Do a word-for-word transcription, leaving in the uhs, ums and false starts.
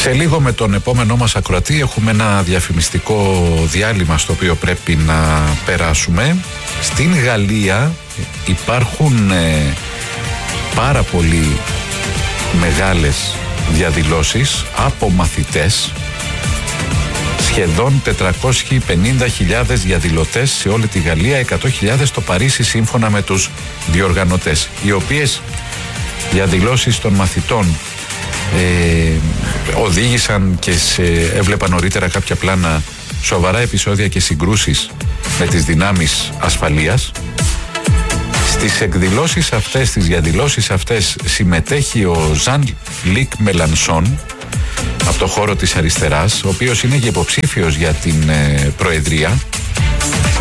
Σε λίγο με τον επόμενό μας ακροατή έχουμε ένα διαφημιστικό διάλειμμα στο οποίο πρέπει να περάσουμε. Στην Γαλλία υπάρχουν ε, πάρα πολύ μεγάλες διαδηλώσεις από μαθητές. Σχεδόν τετρακόσιες πενήντα χιλιάδες διαδηλωτές σε όλη τη Γαλλία, εκατό χιλιάδες στο Παρίσι σύμφωνα με τους διοργανωτές, οι οποίες διαδηλώσεις των μαθητών ε, οδήγησαν και σε, έβλεπα νωρίτερα κάποια πλάνα, σοβαρά επεισόδια και συγκρούσεις με τις δυνάμεις ασφαλείας. Στις εκδηλώσεις αυτές, στις διαδηλώσεις αυτές συμμετέχει ο Ζαν Λικ Μελανσόν από το χώρο της αριστεράς, ο οποίος είναι και υποψήφιος για την ε, προεδρία.